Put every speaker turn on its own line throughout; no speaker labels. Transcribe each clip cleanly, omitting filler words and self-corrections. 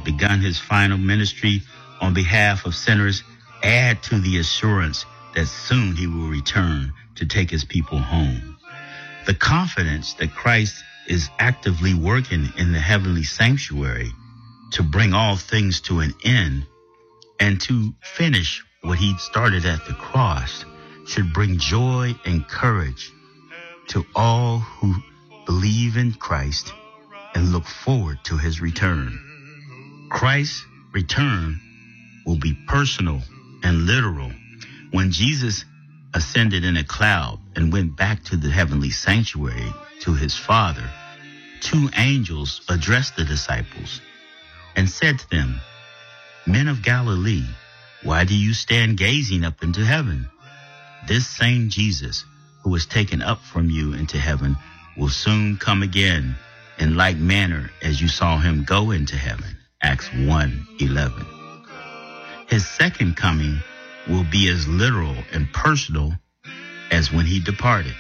begun his final ministry on behalf of sinners add to the assurance that soon he will return to take his people home. The confidence that Christ is actively working in the heavenly sanctuary to bring all things to an end and to finish what he started at the cross should bring joy and courage to all who believe in Christ and look forward to his return. Christ's return will be personal and literal. When Jesus ascended in a cloud and went back to the heavenly sanctuary to his Father, two angels addressed the disciples and said to them, "Men of Galilee, why do you stand gazing up into heaven? This same Jesus who was taken up from you into heaven will soon come again in like manner as you saw him go into heaven." Acts 1:11. His second coming will be as literal and personal as when he departed.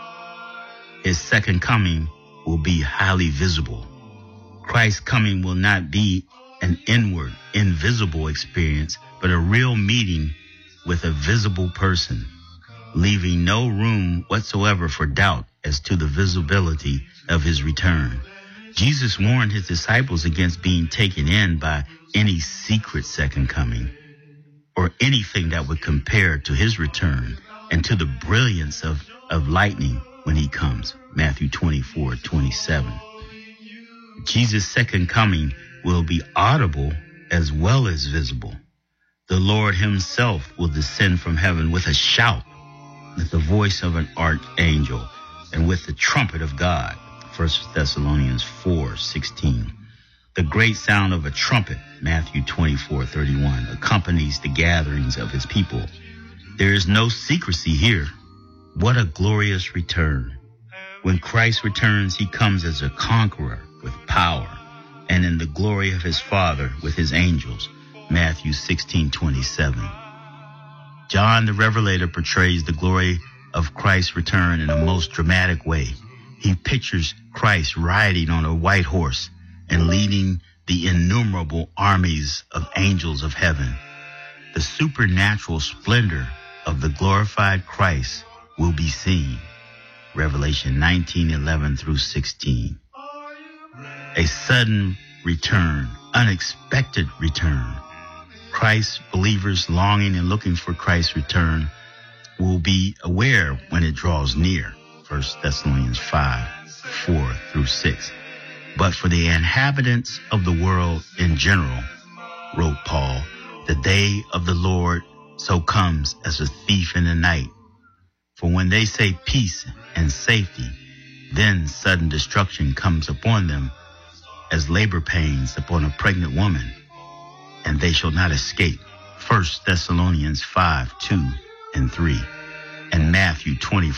His second coming will be highly visible. Christ's coming will not be an inward, invisible experience, but a real meeting with a visible person, leaving no room whatsoever for doubt as to the visibility of his return. Jesus warned his disciples against being taken in by any secret second coming or anything that would compare to his return and to the brilliance of lightning when he comes. Matthew 24:27. Jesus' second coming will be audible as well as visible. The Lord himself will descend from heaven with a shout, with the voice of an archangel, and with the trumpet of God. 1 Thessalonians 4:16. The great sound of a trumpet, Matthew 24:31, accompanies the gatherings of his people. There is no secrecy here. What a glorious return. When Christ returns, he comes as a conqueror with power and in the glory of his Father with his angels. Matthew 16:27. John the Revelator portrays the glory of Christ's return in a most dramatic way. He pictures Christ riding on a white horse and leading the innumerable armies of angels of heaven. The supernatural splendor of the glorified Christ will be seen. Revelation 19:11 through 16. A sudden return, unexpected return. Christ believers longing and looking for Christ's return will be aware when it draws near. 1 Thessalonians 5:4 through 6. But for the inhabitants of the world in general, wrote Paul, the day of the Lord so comes as a thief in the night. For when they say peace and safety, then sudden destruction comes upon them as labor pains upon a pregnant woman, and they shall not escape. 1 Thessalonians 5:2 and 3, and Matthew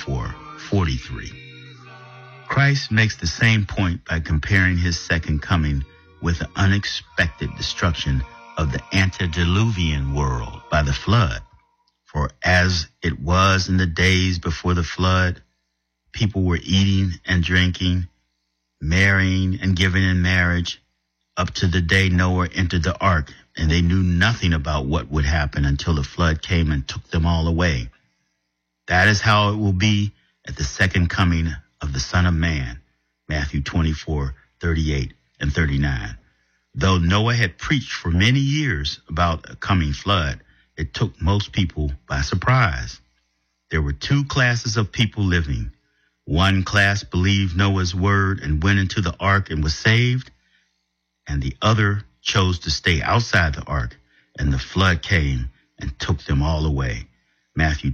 24:43. Christ makes the same point by comparing his second coming with the unexpected destruction of the antediluvian world by the flood. For as it was in the days before the flood, people were eating and drinking, marrying and giving in marriage, up to the day Noah entered the ark, and they knew nothing about what would happen until the flood came and took them all away. That is how it will be at the second coming of the Son of Man, Matthew 24:38 and 39. Though Noah had preached for many years about a coming flood, it took most people by surprise. There were two classes of people living. One class believed Noah's word and went into the ark and was saved, and the other chose to stay outside the ark, and the flood came and took them all away. Matthew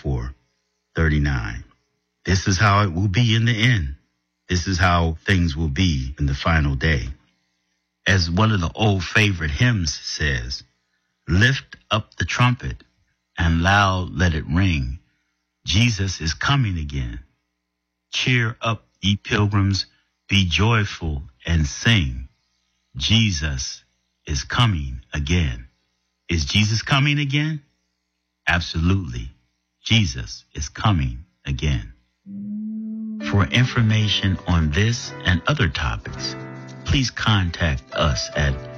24:39. This is how it will be in the end. This is how things will be in the final day. As one of the old favorite hymns says, lift up the trumpet and loud let it ring. Jesus is coming again. Cheer up, ye pilgrims, be joyful and sing. Jesus is coming again. Is Jesus coming again? Absolutely. Jesus is coming again. For information on this and other topics, please contact us at